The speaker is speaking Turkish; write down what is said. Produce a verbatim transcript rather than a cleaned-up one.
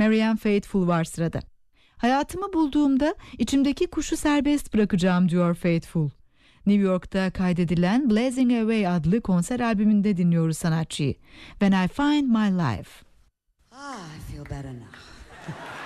Marianne Faithfull var sırada. Hayatımı bulduğumda içimdeki kuşu serbest bırakacağım diyor Faithfull. New York'ta kaydedilen Blazing Away adlı konser albümünde dinliyoruz sanatçıyı. When I Find My Life. Ah, I feel better now.